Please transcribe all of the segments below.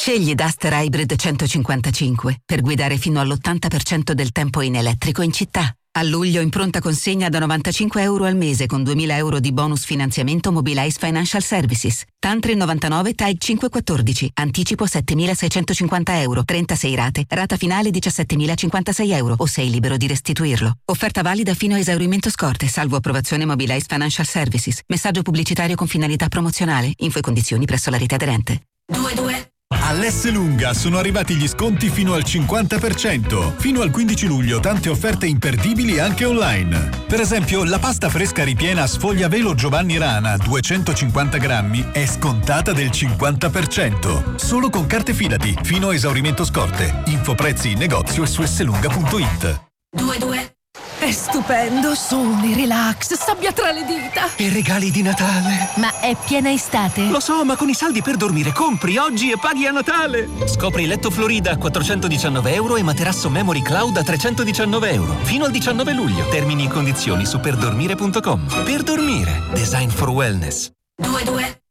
Scegli Duster Hybrid 155 per guidare fino all'80% del tempo in elettrico in città. A luglio in pronta consegna da €95 al mese con 2.000 euro di bonus finanziamento Mobilize Financial Services. Tantri 99 TAG 514. Anticipo €7.650. 36 rate. Rata finale €17.056 o sei libero di restituirlo. Offerta valida fino a esaurimento scorte, salvo approvazione Mobilize Financial Services. Messaggio pubblicitario con finalità promozionale. Info e condizioni presso la rete aderente. 22. All'Esselunga sono arrivati gli sconti fino al 50%. Fino al 15 luglio tante offerte imperdibili anche online. Per esempio, la pasta fresca ripiena Sfogliavelo Giovanni Rana 250 grammi è scontata del 50%. Solo con carte Fidati, fino a esaurimento scorte. Info prezzi in negozio e su esselunga.it. 22. È stupendo, sole, relax, sabbia tra le dita. E regali di Natale. Ma è piena estate? Lo so, ma con i saldi per dormire compri oggi e paghi a Natale. Scopri letto Florida a €419 e materasso Memory Cloud a €319. Fino al 19 luglio. Termini e condizioni su perdormire.com. Per dormire. Design for wellness. 22.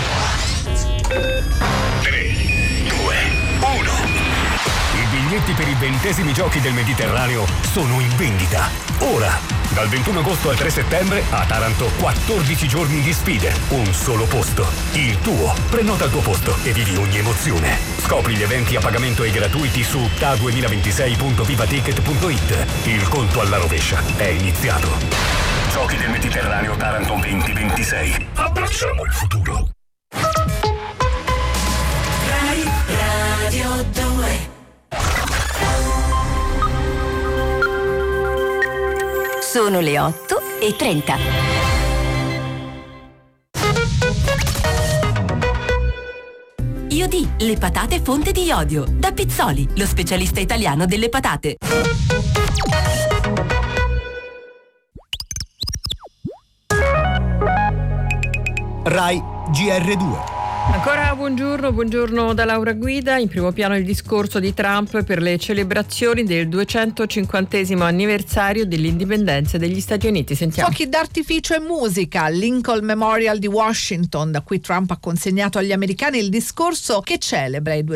3, 2, 1. I biglietti per i 20esimi giochi del Mediterraneo sono in vendita. Ora, dal 21 agosto al 3 settembre, a Taranto 14 giorni di sfide, un solo posto. Il tuo. Prenota il tuo posto e vivi ogni emozione. Scopri gli eventi a pagamento e gratuiti su ta2026.vivaticket.it. Il conto alla rovescia è iniziato. Giochi del Mediterraneo Taranto 2026. Abbracciamo il futuro. Rai Radio 2. Sono le 8:30. Iodì, le patate fonte di iodio. Da Pizzoli, lo specialista italiano delle patate. Rai GR2. Ancora buongiorno da Laura Guida. In primo piano il discorso di Trump per le celebrazioni del 250° anniversario dell'indipendenza degli Stati Uniti. Sentiamo. Fuochi d'artificio e musica al Lincoln Memorial di Washington, da cui Trump ha consegnato agli americani il discorso che celebra i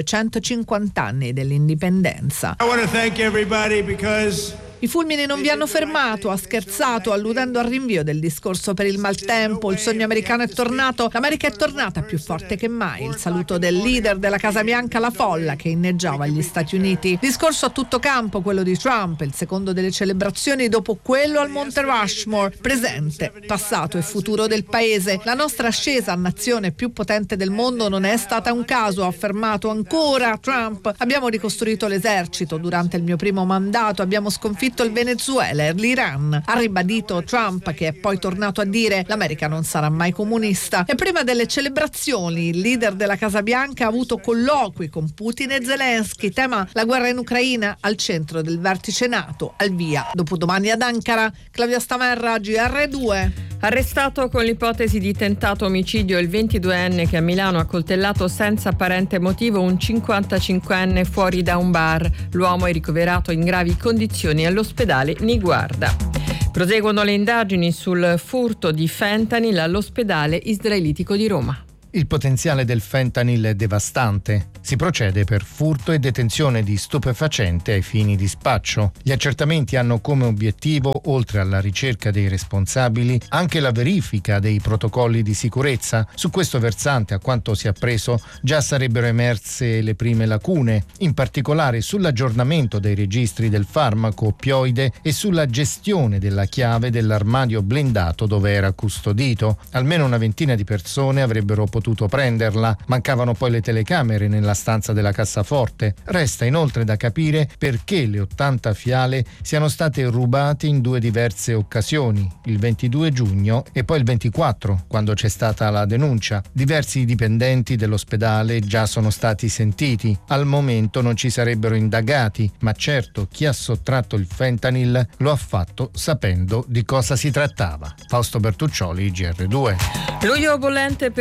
250 anni dell'indipendenza. I want to thank everybody because I fulmini non vi hanno fermato, ha scherzato alludendo al rinvio del discorso per il maltempo. Il sogno americano è tornato, l'America è tornata più forte che mai. Il saluto del leader della Casa Bianca alla folla che inneggiava gli Stati Uniti. Discorso a tutto campo, quello di Trump, il secondo delle celebrazioni dopo quello al Monte Rushmore. Presente, passato e futuro del paese. La nostra ascesa a nazione più potente del mondo non è stata un caso, ha affermato ancora Trump. Abbiamo ricostruito l'esercito durante il mio primo mandato, abbiamo sconfitto il Venezuela e l'Iran. Ha ribadito Trump, che è poi tornato a dire l'America non sarà mai comunista. E prima delle celebrazioni il leader della Casa Bianca ha avuto colloqui con Putin e Zelensky, tema la guerra in Ucraina al centro del vertice NATO, al via dopodomani ad Ankara. Claudia Stamerra, GR2. Arrestato con l'ipotesi di tentato omicidio il 22enne che a Milano ha coltellato senza apparente motivo un 55enne fuori da un bar. L'uomo è ricoverato in gravi condizioni all'ospedale Niguarda. Proseguono le indagini sul furto di fentanyl all'ospedale israelitico di Roma. Il potenziale del fentanyl è devastante. Si procede per furto e detenzione di stupefacente ai fini di spaccio. Gli accertamenti hanno come obiettivo, oltre alla ricerca dei responsabili, anche la verifica dei protocolli di sicurezza. Su questo versante, a quanto si è appreso, già sarebbero emerse le prime lacune, in particolare sull'aggiornamento dei registri del farmaco oppioide e sulla gestione della chiave dell'armadio blindato dove era custodito. Almeno una ventina di persone avrebbero potuto prenderla. Mancavano poi le telecamere nella stanza della cassaforte. Resta inoltre da capire perché le 80 fiale siano state rubate in due diverse occasioni, il 22 giugno e poi il 24, quando c'è stata la denuncia. Diversi dipendenti dell'ospedale già sono stati sentiti. Al momento non ci sarebbero indagati, ma certo chi ha sottratto il fentanyl lo ha fatto sapendo di cosa si trattava. Fausto Bertuccioli, GR2. Luglio bollente per gli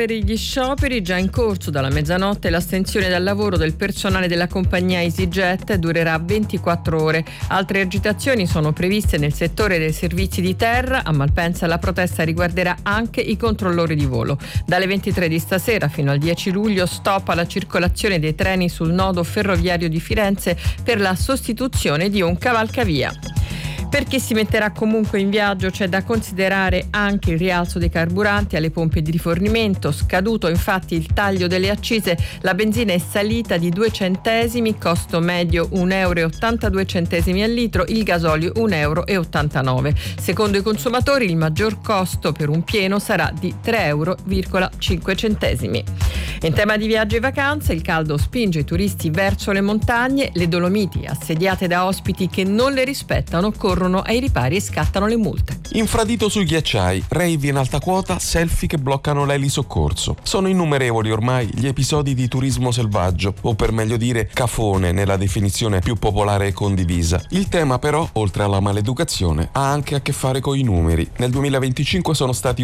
scioperi già in corso dalla mezzanotte. L'astensione dal lavoro del personale della compagnia EasyJet durerà 24 ore. Altre agitazioni sono previste nel settore dei servizi di terra. A Malpensa la protesta riguarderà anche i controllori di volo. Dalle 23 di stasera fino al 10 luglio stop alla circolazione dei treni sul nodo ferroviario di Firenze per la sostituzione di un cavalcavia. Per chi si metterà comunque in viaggio c'è da considerare anche il rialzo dei carburanti alle pompe di rifornimento. Scaduto infatti il taglio delle accise, la benzina è salita di 2 centesimi, costo medio 1,82 euro al litro, il gasolio 1,89 euro. Secondo i consumatori il maggior costo per un pieno sarà di 3,05 euro. In tema di viaggi e vacanze, il caldo spinge i turisti verso le montagne. Le Dolomiti, assediate da ospiti che non le rispettano, corrono ai ripari e scattano le multe. Infradito sui ghiacciai, rave in alta quota, selfie che bloccano l'elisoccorso. Sono innumerevoli ormai gli episodi di turismo selvaggio, o per meglio dire cafone nella definizione più popolare e condivisa. Il tema però, oltre alla maleducazione, ha anche a che fare con i numeri. Nel 2025 sono stati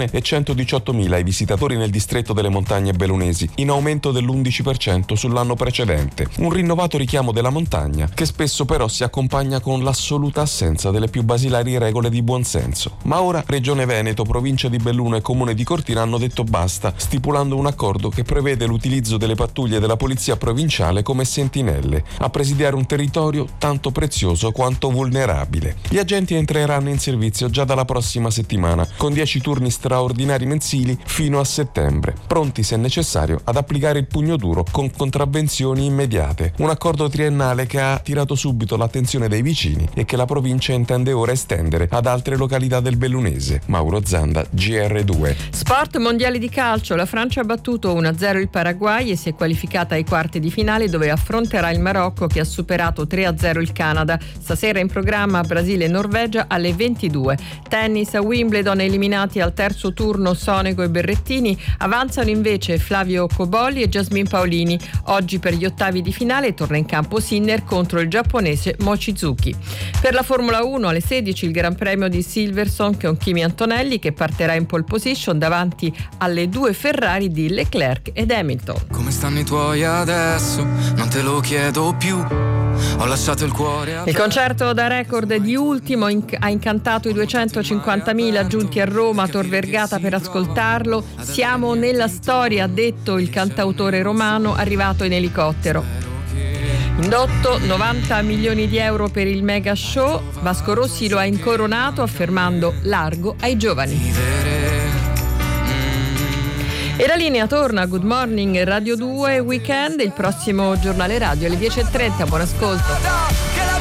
1.118.000 i visitatori nel distretto delle montagne bellunesi, in aumento dell'11% sull'anno precedente. Un rinnovato richiamo della montagna, che spesso però si accompagna con l'assoluta assenza delle più basilari regole di buonsenso. Ma ora Regione Veneto, provincia di Belluno e Comune di Cortina hanno detto basta, stipulando un accordo che prevede l'utilizzo delle pattuglie della polizia provinciale come sentinelle, a presidiare un territorio tanto prezioso quanto vulnerabile. Gli agenti entreranno in servizio già dalla prossima settimana, con 10 turni straordinari mensili fino a settembre, pronti se necessario ad applicare il pugno duro con contravvenzioni immediate. Un accordo triennale che ha attirato subito l'attenzione dei vicini e che la provincia intende ora estendere ad altre località del Bellunese. Mauro Zanda, GR2. Sport, mondiali di calcio. La Francia ha battuto 1-0 il Paraguay e si è qualificata ai quarti di finale, dove affronterà il Marocco, che ha superato 3-0 il Canada. Stasera in programma Brasile e Norvegia alle 22. Tennis, a Wimbledon eliminati al terzo turno Sonego e Berrettini. Avanzano invece Flavio Cobolli e Jasmine Paolini. Oggi per gli ottavi di finale torna in campo Sinner contro il giapponese Mochizuki. Per la Formula 1 alle 16 il Gran Premio di Silverstone con Kimi Antonelli, che partirà in pole position davanti alle 2 Ferrari di Leclerc ed Hamilton. Come stanno i tuoi adesso? Non te lo chiedo più. Ho lasciato il cuore. Il concerto da record di Ultimo ha incantato i 250.000 giunti a Roma, Tor Vergata, per ascoltarlo. Siamo nella storia, ha detto il cantautore romano arrivato in elicottero. Indotto 90 milioni di euro per il mega show. Vasco Rossi lo ha incoronato affermando largo ai giovani. E la linea torna a Good Morning Radio 2 Weekend, il prossimo giornale radio alle 10:30. Buon ascolto.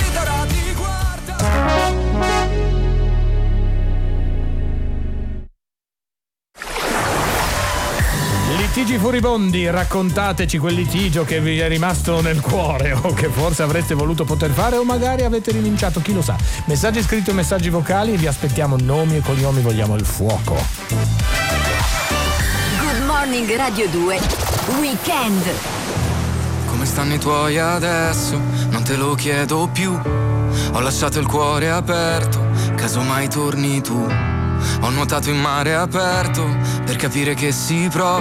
Litigi furibondi, raccontateci quel litigio che vi è rimasto nel cuore o che forse avreste voluto poter fare, o magari avete rinunciato, chi lo sa. Messaggi scritti o messaggi vocali, vi aspettiamo nomi e cognomi, vogliamo il fuoco. Good Morning Radio 2 Weekend. Come stanno i tuoi adesso? Non te lo chiedo più. Ho lasciato il cuore aperto, casomai torni tu. Ho nuotato in mare aperto per capire che si prova